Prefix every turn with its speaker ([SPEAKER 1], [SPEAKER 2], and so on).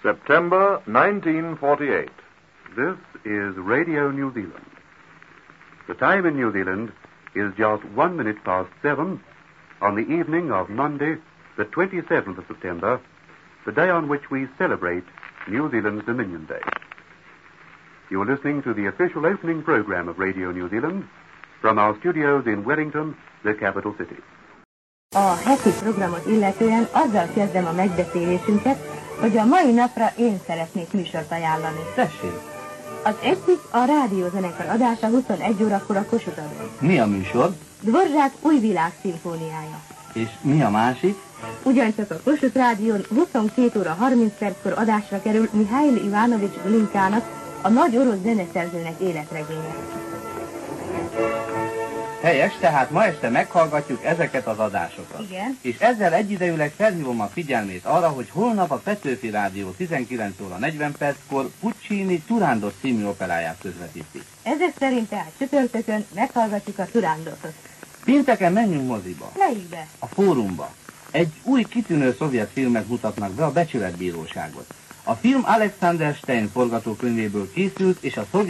[SPEAKER 1] September 1948.
[SPEAKER 2] This is Radio New Zealand. The time in New Zealand is just 1 minute past 7 on the evening of Monday, the 27th of September, the day on which we celebrate New Zealand's Dominion Day. You are listening to the official opening program of Radio New Zealand from our studios in Wellington, the capital city.
[SPEAKER 3] A heti programot illetően azzal kezdem a megbeszélésünket, hogy a mai napra én szeretnék műsort ajánlani.
[SPEAKER 4] Tessék!
[SPEAKER 3] Az egyik a rádiózenekar adása 21 órakor a Kossuth-on.
[SPEAKER 4] Mi a műsor?
[SPEAKER 3] Dvorzsák új világ szimfóniája.
[SPEAKER 4] És mi a másik?
[SPEAKER 3] Ugyancsak a Kossuth Rádión 22 óra 30 perckor adásra kerül Mihail Ivanovics Glinkának, a nagy orosz zeneszerzőnek életregénye.
[SPEAKER 4] Helyes, tehát ma este meghallgatjuk ezeket az adásokat.
[SPEAKER 3] Igen.
[SPEAKER 4] És ezzel egyidejűleg felhívom a figyelmét arra, hogy holnap a Petőfi Rádió 19 óra 40 perckor Puccini Turandot című operáját közvetíti.
[SPEAKER 3] Ezek szerint tehát csütörtökön meghallgatjuk a Turandotot.
[SPEAKER 4] Pénteken menjünk moziba.
[SPEAKER 3] Melyikbe?
[SPEAKER 4] A Fórumba. Egy új kitűnő szovjet filmet mutatnak be, a Becsületbíróságot. A film Alexander Stein forgatókönyvéből készült, és a szovjet